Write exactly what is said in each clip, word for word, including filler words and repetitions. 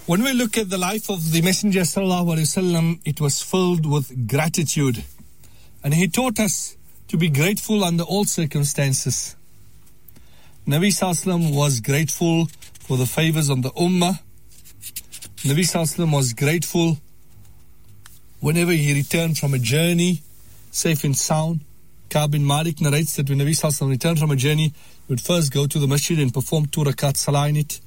When we look at the life of the Messenger sallallahu alaihi wasallam, it was filled with gratitude, and he taught us to be grateful under all circumstances. Nabi sallallahu alaihi wasallam was grateful for the favors on the ummah. Nabi sallallahu alaihi wasallam was grateful whenever he returned from a journey, safe and sound. Ka'b bin Malik narrates that when Nabi sallallahu alaihi wasallam returned from a journey, he would first go to the masjid and perform two rakat salah in it.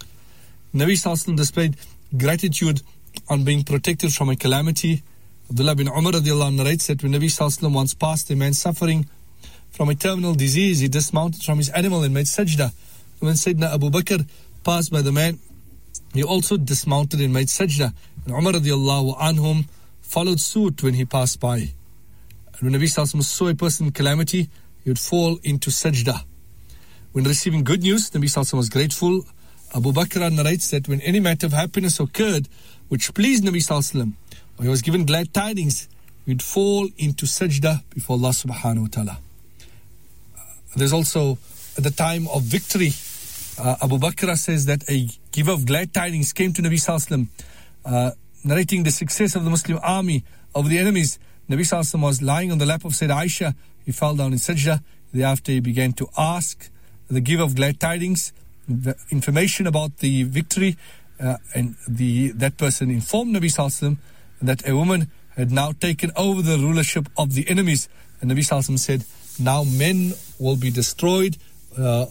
Nabi sallallahu alaihi wasallam displayed gratitude on being protected from a calamity. Abdullah bin Umar radiallahu anhu narrates that when Nabi sallallahu alaihi wasallam once passed a man suffering from a terminal disease, he dismounted from his animal and made sajda. When Sayyidina Abu Bakr passed by the man, he also dismounted and made sajda. And Umar radiallahu anhum followed suit when he passed by. And when Nabi sallallahu alaihi wasallam saw a person in calamity, he would fall into sajda. When receiving good news, Nabi sallallahu alaihi wasallam was grateful. Abu Bakr narrates that when any matter of happiness occurred which pleased Nabi sallallahu alaihi wasallam, or he was given glad tidings, he would fall into sajda before Allah subhanahu wa ta'ala. Uh, there's also, at the time of victory, uh, Abu Bakr says that a giver of glad tidings came to Nabi sallallahu alaihi wasallam, uh, narrating the success of the Muslim army over the enemies. Nabi sallallahu alaihi wasallam was lying on the lap of Sayyidah Aisha. He fell down in sajda. Thereafter he began to ask the giver of glad tidings the information about the victory, uh, and the that person informed Nabi sallallahu alaihi wasallam that a woman had now taken over the rulership of the enemies. And Nabi sallallahu alaihi wasallam said, now men will be destroyed uh,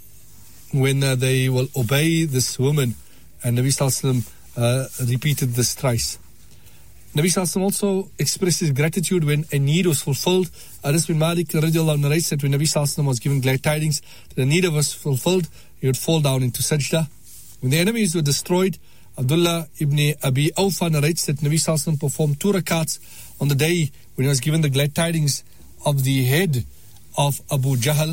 when uh, they will obey this woman. And Nabi sallallahu alaihi wasallam uh, repeated this thrice. Nabi sallallahu alaihi wasallam also expressed his gratitude when a need was fulfilled. Anas bin Malik radiallahu anhu narrates that when Nabi sallallahu alaihi wasallam was given glad tidings that the need was fulfilled, he would fall down into sajda. When the enemies were destroyed, Abdullah ibn Abi Awfa narrates that Nabi sallallahu alaihi wasallam performed two rakats on the day when he was given the glad tidings of the head of Abu Jahl.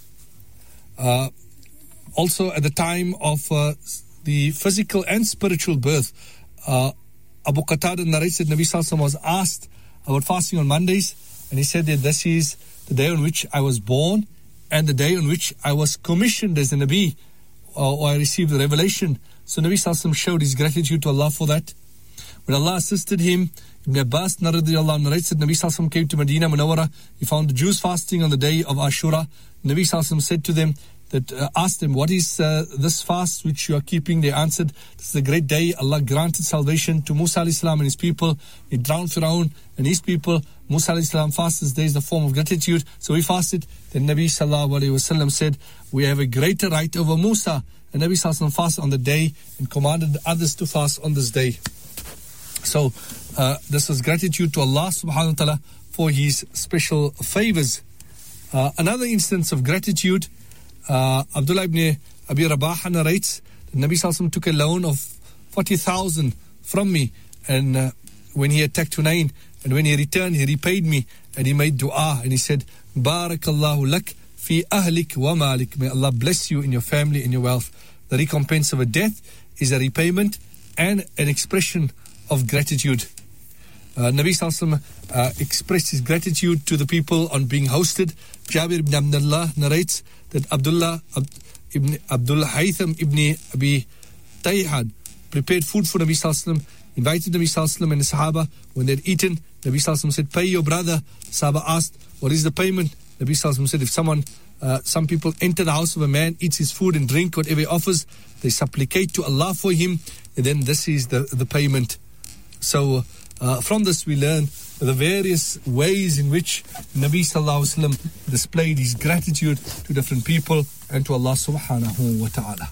Uh, also at the time of uh, the physical and spiritual birth, uh, Abu Qatada narrates that Nabi sallallahu alaihi wasallam was asked about fasting on Mondays, and he said that this is the day on which I was born and the day on which I was commissioned as a Nabi, or, or I received the revelation. So Nabi sallallahu alaihi wasallam showed his gratitude to Allah for that. When Allah assisted him, Ibn Abbas narrates that Nabi sallallahu alaihi wasallam came to Medina Munawwara. He found the Jews fasting on the day of Ashura. Nabi sallallahu alaihi wasallam said to them, that uh, asked them, what is uh, this fast which you are keeping? They answered, this is the great day Allah granted salvation to Musa alayhi salam and his people. He drowned Fir'aun and his people. Musa alayhi salam fasted this day is the form of gratitude, so we fasted. Then Nabi sallallahu alayhi wasallam said, we have a greater right over Musa. And Nabi sallallahu alayhi wasallam fasted on the day and commanded others to fast on this day. So uh, this was gratitude to Allah subhanahu wa ta'ala for his special favors. Uh, another instance of gratitude, Uh, Abdullah ibn Abi Rabah narrates that Nabi sallallahu alaihi wasallam took a loan of forty thousand from me, and uh, when he attacked Hunayn, and when he returned, he repaid me, and he made dua, and he said, Barakallahu lak fi ahlik wa malik. May Allah bless you in your family and your wealth. The recompense of a death is a repayment and an expression of gratitude. Uh, Nabi sallallahu alaihi wasallam uh, expressed his gratitude to the people on being hosted. Jabir ibn Abdullah narrates that Abdullah Ab, ibn Abdullah Haytham ibn Abi Tayhan prepared food for Nabi sallallahu alaihi wasallam, invited Nabi sallallahu alaihi wasallam and the Sahaba. When they had eaten, Nabi sallallahu alaihi wasallam said, pay your brother. Sahaba asked, what is the payment? Nabi sallallahu alaihi wasallam said, if someone, uh, some people enter the house of a man, eats his food and drink whatever he offers, they supplicate to Allah for him, and then this is the, the payment. So uh, from this we learn the various ways in which Nabi sallallahu alaihi wasallam displayed his gratitude to different people and to Allah subhanahu wa ta'ala.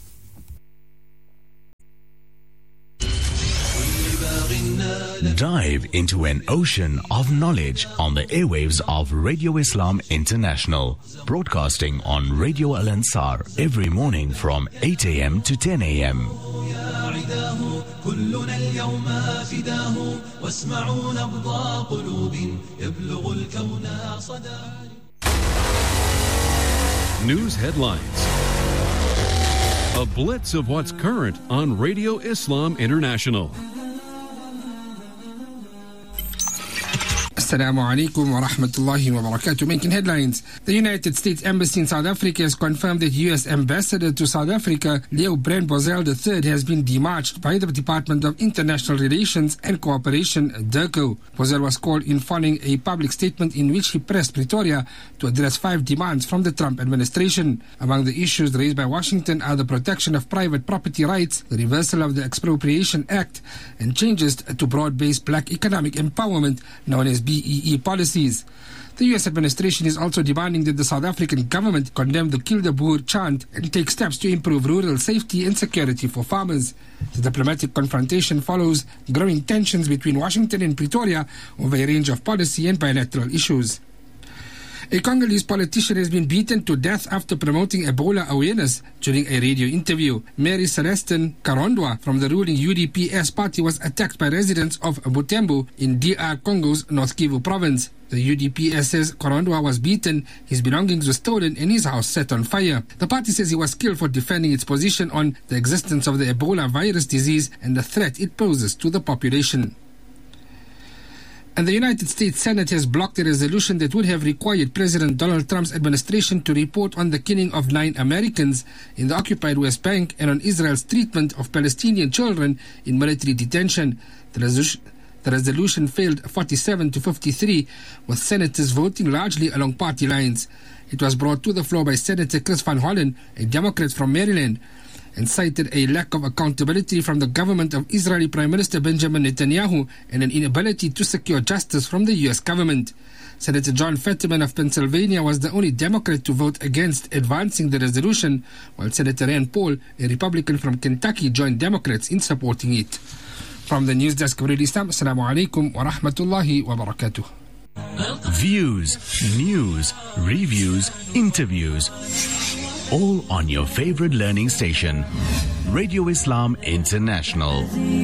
Dive into an ocean of knowledge on the airwaves of Radio Islam International, broadcasting on Radio Al Ansar every morning from eight a.m. to ten a.m. كلنا اليوم فداه واسمعوا نبض قلوب يبلغ الكون صدى. News headlines. A blitz of what's current on Radio Islam International. Assalamu alaikum wa rahmatullahi wa barakatuh. Making headlines. The United States Embassy in South Africa has confirmed that U S Ambassador to South Africa, Leo Brand Boswell the third, has been demarched by the Department of International Relations and Cooperation, DIRCO. Boswell was called in following a public statement in which he pressed Pretoria to address five demands from the Trump administration. Among the issues raised by Washington are the protection of private property rights, the reversal of the Expropriation Act, and changes to broad-based black economic empowerment known as B E E policies. The U S administration is also demanding that the South African government condemn the Kill the Boer chant and take steps to improve rural safety and security for farmers. The diplomatic confrontation follows growing tensions between Washington and Pretoria over a range of policy and bilateral issues. A Congolese politician has been beaten to death after promoting Ebola awareness during a radio interview. Mary Celestine Karondwa from the ruling U D P S party was attacked by residents of Butembo in D R Congo's North Kivu province. The U D P S says Karondwa was beaten, his belongings were stolen, and his house set on fire. The party says he was killed for defending its position on the existence of the Ebola virus disease and the threat it poses to the population. And the United States Senate has blocked a resolution that would have required President Donald Trump's administration to report on the killing of nine Americans in the occupied West Bank and on Israel's treatment of Palestinian children in military detention. The resolution, the resolution failed forty-seven to fifty-three, with senators voting largely along party lines. It was brought to the floor by Senator Chris Van Hollen, a Democrat from Maryland, and cited a lack of accountability from the government of Israeli Prime Minister Benjamin Netanyahu and an inability to secure justice from the U S government. Senator John Fetterman of Pennsylvania was the only Democrat to vote against advancing the resolution, while Senator Rand Paul, a Republican from Kentucky, joined Democrats in supporting it. From the news desk of Radio Islam, Assalamu alaikum wa rahmatullahi wa barakatuh. Views, news, reviews, interviews. All on your favorite learning station, Radio Islam International.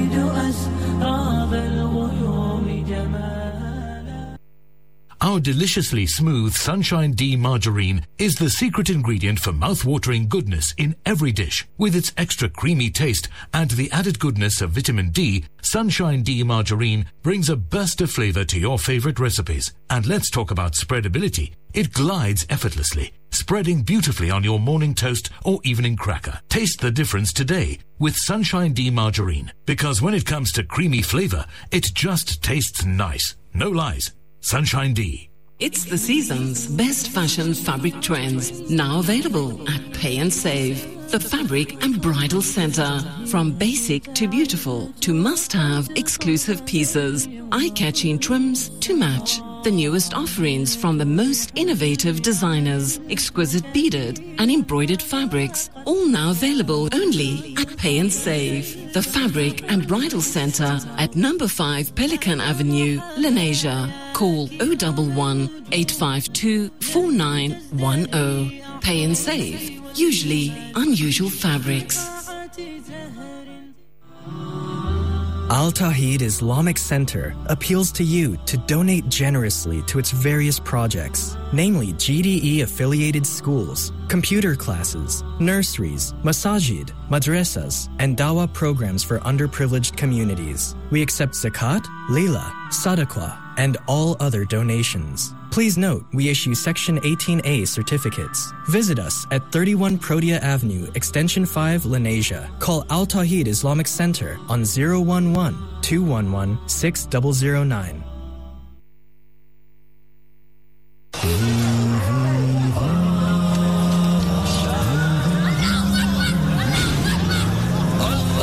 Our deliciously smooth Sunshine D margarine is the secret ingredient for mouth-watering goodness in every dish. With its extra creamy taste and the added goodness of vitamin D, Sunshine D margarine brings a burst of flavor to your favorite recipes. And let's talk about spreadability. It glides effortlessly, spreading beautifully on your morning toast or evening cracker. Taste the difference today with Sunshine D margarine, because when it comes to creamy flavor, it just tastes nice. No lies. Sunshine D. It's the season's best fashion fabric trends, now available at Pay and Save. The Fabric and Bridal Center. From basic to beautiful to must-have exclusive pieces, eye-catching trims to match. The newest offerings from the most innovative designers, exquisite beaded and embroidered fabrics, all now available only at Pay and Save. The Fabric and Bridal Center at number five Pelican Avenue, Lenasia. Call oh one one, eight five two, four nine one oh. Pay and Save. Usually unusual fabrics. Al Tawheed Islamic Center appeals to you to donate generously to its various projects, namely G D E-affiliated schools, computer classes, nurseries, masajid, madrasas, and dawah programs for underprivileged communities. We accept zakat, lila, sadaqah, and all other donations. Please note, we issue Section eighteen A certificates. Visit us at thirty-one Protea Avenue, Extension five, Lenasia. Call Al Tawheed Islamic Center on zero one one, two one one, six zero zero nine.